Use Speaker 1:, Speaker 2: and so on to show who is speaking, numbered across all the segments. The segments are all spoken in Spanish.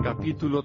Speaker 1: Capítulo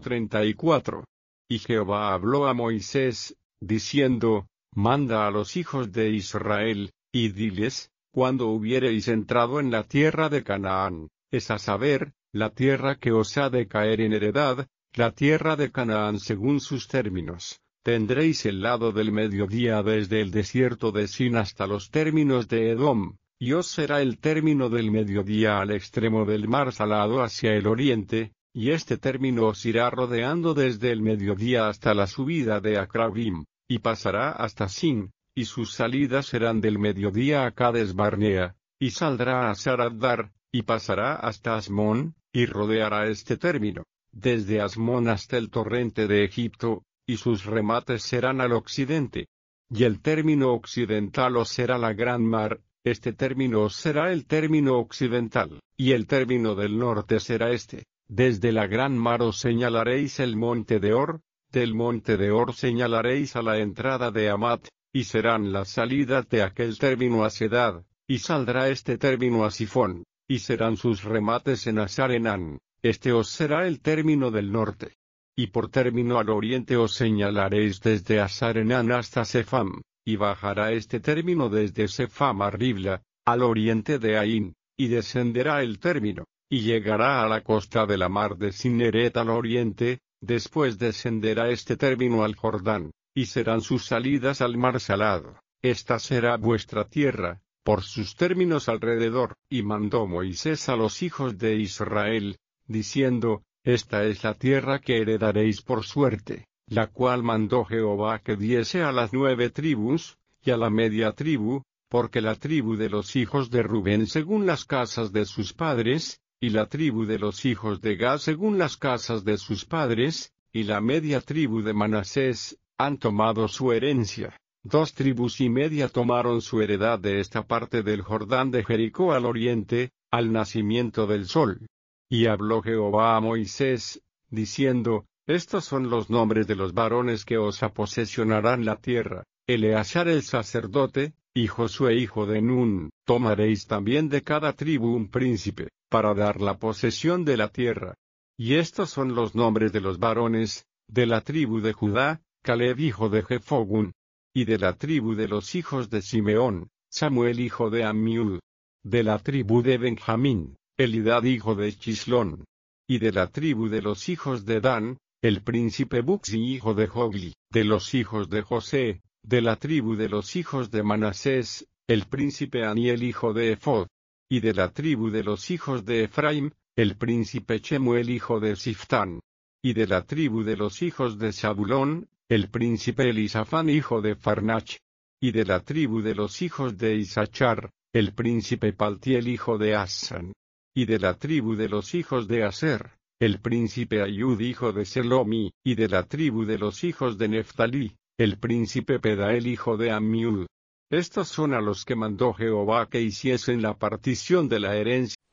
Speaker 1: 34. Y Jehová habló a Moisés, diciendo, Manda a los hijos de Israel, y diles, cuando hubiereis entrado en la tierra de Canaán, es a saber, la tierra que os ha de caer en heredad, la tierra de Canaán según sus términos, tendréis el lado del mediodía desde el desierto de Sin hasta los términos de Edom, y os será el término del mediodía al extremo del mar Salado hacia el oriente, y este término os irá rodeando desde el mediodía hasta la subida de Acrabim, y pasará hasta Sin, y sus salidas serán del mediodía a Cades Barnea, y saldrá a Saradar, y pasará hasta Asmón, y rodeará este término, desde Asmón hasta el torrente de Egipto, y sus remates serán al occidente. Y el término occidental os será la gran mar, este término os será el término occidental, y el término del norte será este. Desde la gran mar os señalaréis el monte de Or, del monte de Or señalaréis a la entrada de Amat, y serán las salidas de aquel término a Sedad, y saldrá este término a Sifón, y serán sus remates en Asar-Enán, este os será el término del norte. Y por término al oriente os señalaréis desde Asar-Enán hasta Sefam, y bajará este término desde Sefam a Ribla, al oriente de Ain, y descenderá el término, y llegará a la costa de la mar de Cineret al oriente, después descenderá este término al Jordán, y serán sus salidas al mar Salado. Esta será vuestra tierra, por sus términos alrededor. Y mandó Moisés a los hijos de Israel, diciendo, Esta es la tierra que heredaréis por suerte, la cual mandó Jehová que diese a las 9 tribus, y a la media tribu, porque la tribu de los hijos de Rubén según las casas de sus padres, y la tribu de los hijos de Gad según las casas de sus padres, y la media tribu de Manasés, han tomado su herencia. 2 tribus y media tomaron su heredad de esta parte del Jordán de Jericó al oriente, al nacimiento del sol. Y habló Jehová a Moisés, diciendo, Estos son los nombres de los varones que os aposesionarán la tierra, Eleazar el sacerdote, y Josué hijo de Nun. Tomaréis también de cada tribu un príncipe, para dar la posesión de la tierra. Y estos son los nombres de los varones, de la tribu de Judá, Caleb hijo de Jefogun. Y de la tribu de los hijos de Simeón, Samuel hijo de Amiud. De la tribu de Benjamín, Elidad hijo de Chislón. Y de la tribu de los hijos de Dan, el príncipe Buzi hijo de Jogli. De los hijos de José, de la tribu de los hijos de Manasés, el príncipe Aniel hijo de Ephod. Y de la tribu de los hijos de Efraim, el príncipe Chemuel hijo de Siftán. Y de la tribu de los hijos de Zabulón, el príncipe Elisafán hijo de Farnach. Y de la tribu de los hijos de Isachar, el príncipe Paltiel hijo de Asan. Y de la tribu de los hijos de Aser, el príncipe Ayud hijo de Selomi. Y de la tribu de los hijos de Neftalí, el príncipe Pedael hijo de Amiud. Estos son a los que mandó Jehová que hiciesen la partición de la herencia.